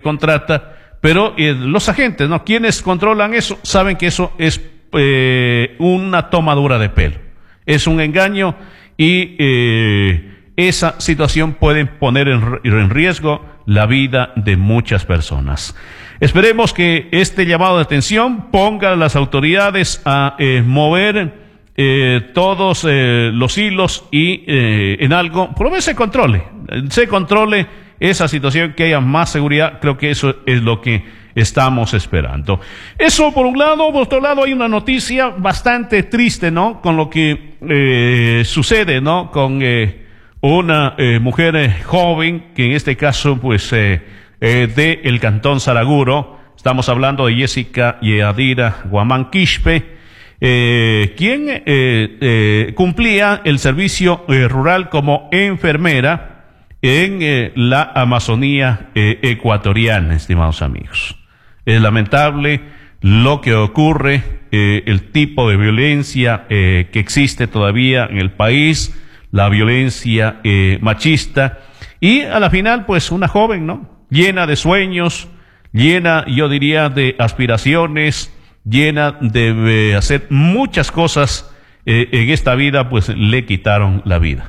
contrata, pero los agentes, ¿no? Quienes controlan eso, saben que eso es una tomadura de pelo, es un engaño y esa situación puede poner en riesgo la vida de muchas personas. Esperemos que este llamado de atención ponga a las autoridades a mover todos los hilos y en algo, por lo menos se controle esa situación, que haya más seguridad. Creo que eso es lo que estamos esperando. Eso por un lado. Por otro lado, hay una noticia bastante triste, ¿no? Con lo que sucede, ¿no? Con una mujer joven, que en este caso, pues, de el Cantón Saraguro. Estamos hablando de Jessica Yadira Guamán Quispe, quien cumplía el servicio rural como enfermera en la Amazonía ecuatoriana, estimados amigos. Es lamentable lo que ocurre, el tipo de violencia que existe todavía en el país, la violencia machista, y a la final, pues, una joven, ¿no? Llena de sueños, llena, yo diría, de aspiraciones, llena de hacer muchas cosas en esta vida, pues le quitaron la vida.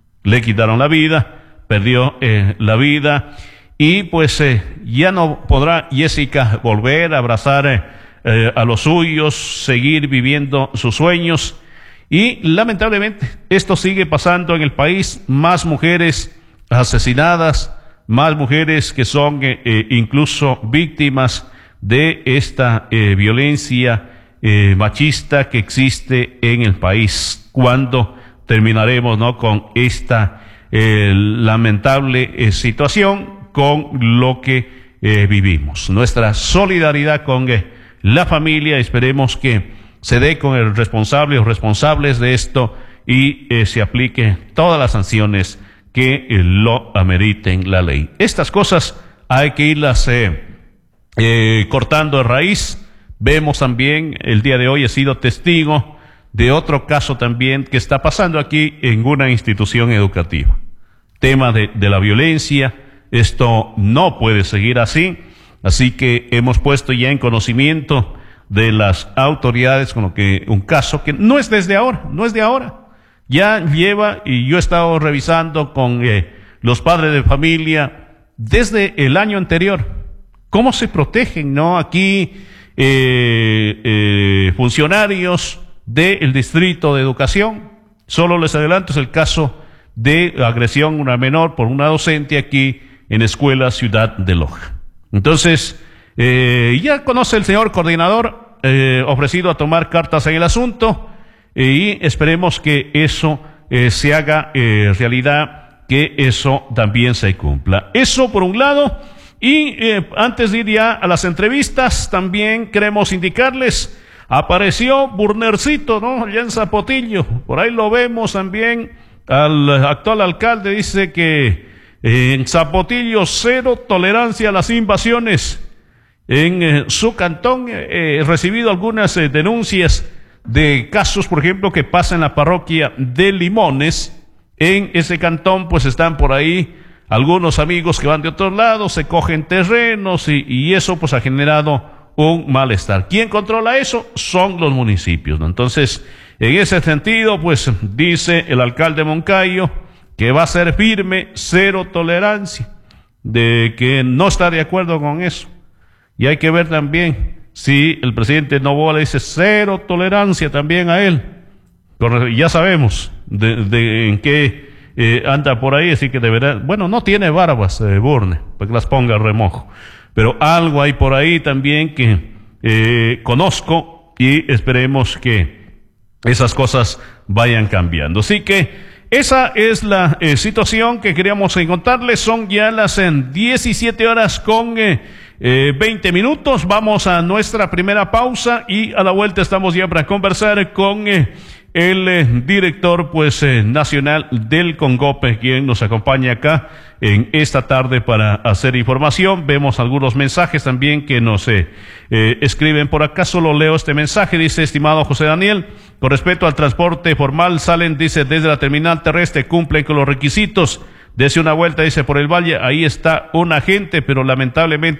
Perdió la vida y pues ya no podrá Jessica volver a abrazar a los suyos, seguir viviendo sus sueños, y lamentablemente esto sigue pasando en el país. Más mujeres asesinadas, más mujeres que son incluso víctimas de esta violencia machista que existe en el país. ¿Cuándo terminaremos, no, con esta lamentable situación, con lo que vivimos? Nuestra solidaridad con la familia. Esperemos que se dé con el responsable o responsables de esto y se aplique todas las sanciones que lo ameriten la ley. Estas cosas hay que irlas cortando de raíz. Vemos también, el día de hoy he sido testigo de otro caso también que está pasando aquí en una institución educativa. Tema de la violencia. Esto no puede seguir así. Así que hemos puesto ya en conocimiento de las autoridades con lo que un caso que no es de ahora. Ya lleva, y yo he estado revisando con los padres de familia desde el año anterior, cómo se protegen, ¿no? Aquí funcionarios del Distrito de Educación. Solo les adelanto, es el caso de agresión a una menor por una docente aquí en Escuela Ciudad de Loja. Entonces, ya conoce el señor coordinador, ofrecido a tomar cartas en el asunto, y esperemos que eso se haga realidad, que eso también se cumpla. Eso por un lado. Y antes de ir ya a las entrevistas, también queremos indicarles, apareció Burnercito, ¿no? Allá en Zapotillo, por ahí lo vemos también. Al actual alcalde dice que en Zapotillo cero tolerancia a las invasiones. En su cantón he recibido algunas denuncias de casos, por ejemplo, que pasa en la parroquia de Limones. En ese cantón pues están por ahí algunos amigos que van de otros lados, se cogen terrenos y eso pues ha generado un malestar. ¿Quién controla eso? Son los municipios, ¿no? Entonces, en ese sentido, pues dice el alcalde Moncayo que va a ser firme, cero tolerancia, de que no está de acuerdo con eso. Y hay que ver también si el presidente Noboa le dice cero tolerancia también a él. Ya sabemos en qué anda por ahí, así que deberá, bueno, no tiene barbas, Burne, para que las ponga a remojo, pero algo hay por ahí también que conozco, y esperemos que esas cosas vayan cambiando. Así que esa es la situación que queríamos contarles. Son ya las 17 horas con 20 minutos. Vamos a nuestra primera pausa y a la vuelta estamos ya para conversar con el director nacional del CONGOPE, quien nos acompaña acá en esta tarde para hacer información. Vemos algunos mensajes también que nos escriben por acá. Solo leo este mensaje. Dice: estimado José Daniel, con respecto al transporte formal, salen, dice, desde la terminal terrestre, cumplen con los requisitos. Dese una vuelta, dice, por el valle, ahí está un agente, pero lamentablemente